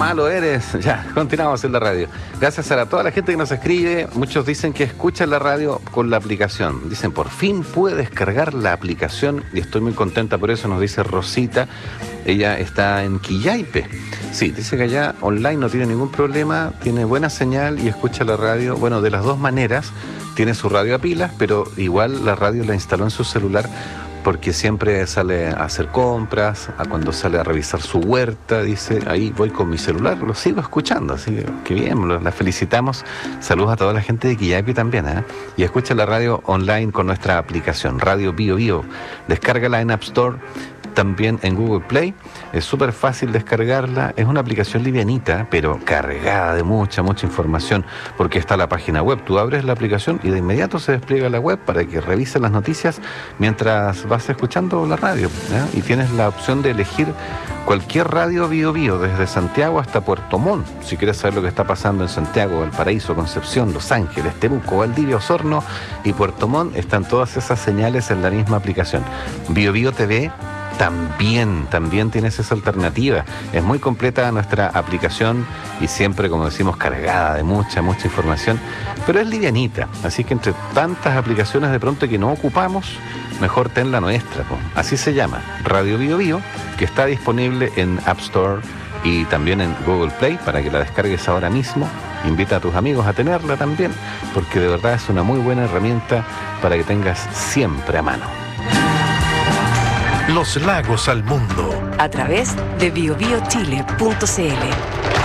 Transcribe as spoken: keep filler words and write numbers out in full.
malo eres. Ya, continuamos en la radio. Gracias a toda la gente que nos escribe. Muchos dicen que escuchan la radio con la aplicación. Dicen, por fin pude descargar la aplicación y estoy muy contenta por eso, nos dice Rosita. Ella está en Quillaipe. Sí, dice que allá online no tiene ningún problema, tiene buena señal y escucha la radio, bueno, de las dos maneras. Tiene su radio a pilas, pero igual la radio la instaló en su celular porque siempre sale a hacer compras, a cuando sale a revisar su huerta, dice, ahí voy con mi celular, lo sigo escuchando, así que qué bien, la felicitamos. Saludos a toda la gente de Quillaipe también, ¿eh? Y escucha la radio online con nuestra aplicación, Radio Bio Bio. Descárgala en App Store, también en Google Play. Es súper fácil descargarla. Es una aplicación livianita, pero cargada de mucha, mucha información, porque está la página web. Tú abres la aplicación y de inmediato se despliega la web para que revises las noticias mientras vas escuchando la radio, ¿eh? Y tienes la opción de elegir cualquier radio Bio Bio, desde Santiago hasta Puerto Montt. Si quieres saber lo que está pasando en Santiago, Valparaíso, Concepción, Los Ángeles, Temuco, Valdivia, Osorno y Puerto Montt, están todas esas señales en la misma aplicación. Bio Bio T V También, también tienes esa alternativa. Es muy completa nuestra aplicación y siempre, como decimos, cargada de mucha, mucha información, pero es livianita. Así que entre tantas aplicaciones de pronto que no ocupamos, mejor ten la nuestra, po. Así se llama, Radio Bio Bio, que está disponible en App Store y también en Google Play para que la descargues ahora mismo. Invita a tus amigos a tenerla también, porque de verdad es una muy buena herramienta para que tengas siempre a mano. Los lagos al mundo a través de bio bio chile punto c l.